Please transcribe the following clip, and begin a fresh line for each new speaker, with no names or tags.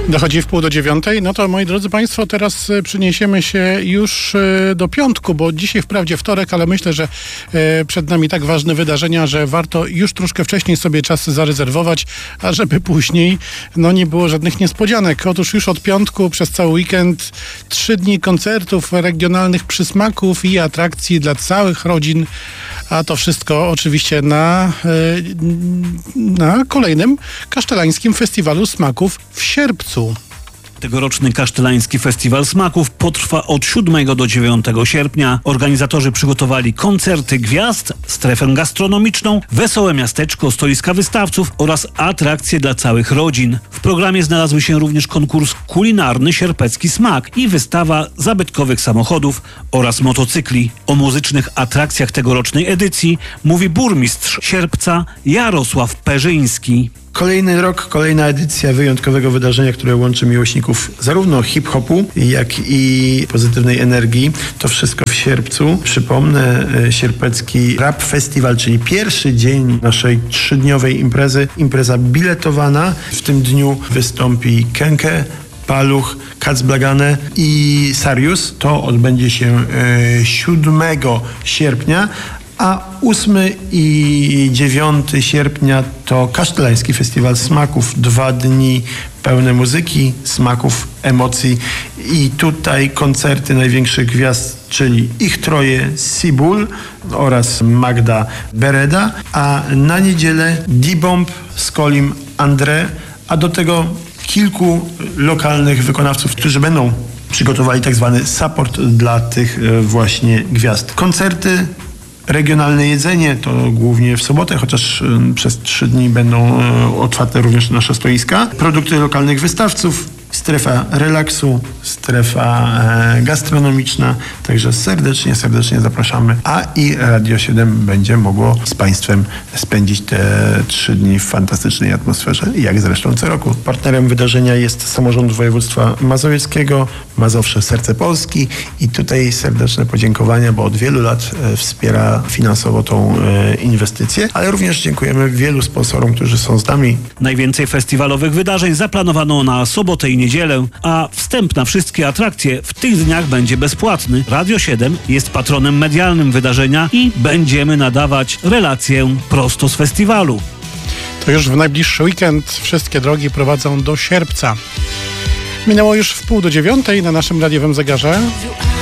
Dochodzi w 8:30. No to, moi drodzy Państwo, teraz przeniesiemy się już do piątku, bo dzisiaj wprawdzie wtorek, ale myślę, że przed nami tak ważne wydarzenia, że warto już troszkę wcześniej sobie czas zarezerwować, a żeby później nie było żadnych niespodzianek. Otóż już od piątku przez cały weekend 3 dni koncertów, regionalnych przysmaków i atrakcji dla całych rodzin, a to wszystko oczywiście na kolejnym Kasztelańskim Festiwalu Smaków w Sierpcu.
Tegoroczny Kasztelański Festiwal Smaków potrwa od 7 do 9 sierpnia. Organizatorzy przygotowali koncerty gwiazd, strefę gastronomiczną, wesołe miasteczko, stoiska wystawców oraz atrakcje dla całych rodzin. W programie znalazły się również konkurs kulinarny Sierpecki Smak i wystawa zabytkowych samochodów oraz motocykli. O muzycznych atrakcjach tegorocznej edycji mówi burmistrz Sierpca Jarosław Perzyński.
Kolejny rok, kolejna edycja wyjątkowego wydarzenia, które łączy miłośników zarówno hip-hopu, jak i pozytywnej energii. To wszystko w Sierpcu. Przypomnę, Sierpecki Rap Festival, czyli pierwszy dzień naszej 3-dniowej imprezy. Impreza biletowana. W tym dniu wystąpi Kenke, Paluch, Kacblagane i Sarius. To odbędzie się 7 sierpnia. A 8 i 9 sierpnia to Kasztelański Festiwal Smaków. 2 dni pełne muzyki, smaków, emocji. I tutaj koncerty największych gwiazd, czyli ich troje Sibul oraz Magda Bereda. A na niedzielę D-Bomb, Skolim, André, a do tego kilku lokalnych wykonawców, którzy będą przygotowali tak zwany support dla tych właśnie gwiazd. Koncerty, regionalne jedzenie to głównie w sobotę, chociaż przez 3 dni będą otwarte również nasze stoiska. Produkty lokalnych wystawców, strefa relaksu, strefa gastronomiczna. Także serdecznie zapraszamy. A i Radio 7 będzie mogło z Państwem spędzić te 3 dni w fantastycznej atmosferze, jak zresztą co roku. Partnerem wydarzenia jest Samorząd Województwa Mazowieckiego, Mazowsze Serce Polski i tutaj serdeczne podziękowania, bo od wielu lat wspiera finansowo tą inwestycję, ale również dziękujemy wielu sponsorom, którzy są z nami.
Najwięcej festiwalowych wydarzeń zaplanowano na sobotę i niedzielę, a wstęp na wszystkie atrakcje w tych dniach będzie bezpłatny. Radio 7 jest patronem medialnym wydarzenia i będziemy nadawać relację prosto z festiwalu.
To już w najbliższy weekend wszystkie drogi prowadzą do Sierpca. Minęło już w 8:30 na naszym radiowym zegarze.